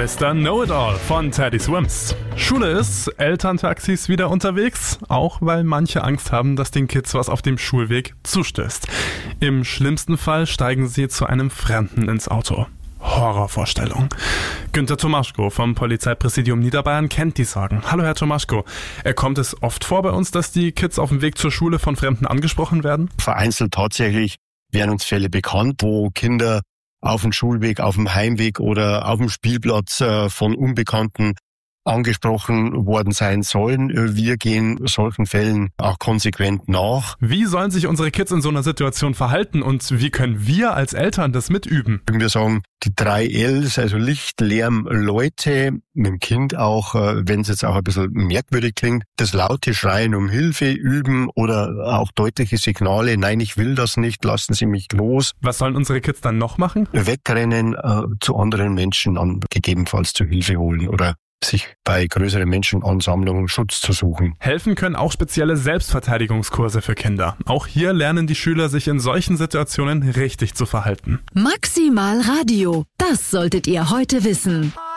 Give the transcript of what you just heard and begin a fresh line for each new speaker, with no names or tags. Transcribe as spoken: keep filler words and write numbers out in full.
Mister Know-it-all von Teddy Swims. Schule ist, Elterntaxis wieder unterwegs, auch weil manche Angst haben, dass den Kids was auf dem Schulweg zustößt. Im schlimmsten Fall steigen sie zu einem Fremden ins Auto. Horrorvorstellung. Günter Tomaschko vom Polizeipräsidium Niederbayern kennt die Sorgen. Hallo Herr Tomaschko. Kommt es oft vor bei uns, dass die Kids auf dem Weg zur Schule von Fremden angesprochen werden?
Vereinzelt tatsächlich werden uns Fälle bekannt, wo Kinder auf dem Schulweg, auf dem Heimweg oder auf dem Spielplatz äh, von Unbekannten angesprochen worden sein sollen. Wir gehen solchen Fällen auch konsequent nach.
Wie sollen sich unsere Kids in so einer Situation verhalten und wie können wir als Eltern das mitüben?
Wir sagen die drei L's, also Licht, Lärm, Leute, mit dem Kind auch, wenn es jetzt auch ein bisschen merkwürdig klingt, das laute Schreien um Hilfe üben oder auch deutliche Signale, nein, ich will das nicht, lassen Sie mich los.
Was sollen unsere Kids dann noch machen?
Wegrennen, äh, zu anderen Menschen an, gegebenenfalls zu Hilfe holen oder sich bei größeren Menschenansammlungen Schutz zu suchen.
Helfen können auch spezielle Selbstverteidigungskurse für Kinder. Auch hier lernen die Schüler, sich in solchen Situationen richtig zu verhalten.
Maximal Radio, das solltet ihr heute wissen.